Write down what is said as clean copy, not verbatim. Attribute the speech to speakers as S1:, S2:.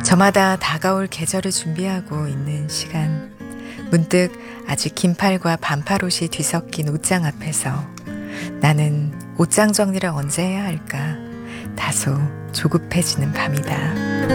S1: 저마다 다가올 계절을 준비하고 있는 시간. 문득 아직 긴팔과 반팔옷이 뒤섞인 옷장 앞에서 나는 옷장 정리를 언제 해야 할까 다소 조급해지는 밤이다.